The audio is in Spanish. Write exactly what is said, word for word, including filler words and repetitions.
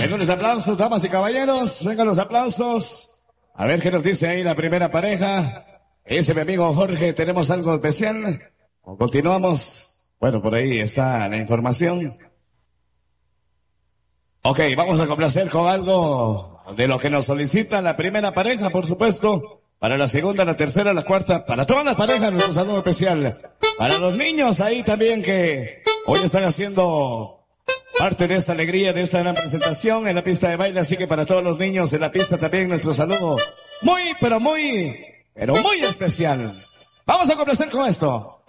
Vengan los aplausos, damas y caballeros. Vengan los aplausos. A ver qué nos dice ahí la primera pareja. Ese mi amigo Jorge, tenemos algo especial. Continuamos. Bueno, por ahí está la información. Ok, vamos a complacer con algo de lo que nos solicita la primera pareja, por supuesto. Para la segunda, la tercera, la cuarta, para todas las parejas, nuestro saludo especial. Para los niños ahí también que hoy están haciendo parte de esta alegría, de esta gran presentación en la pista de baile. Así que para todos los niños en la pista también nuestro saludo muy, pero muy, pero muy especial. Vamos a complacer con esto.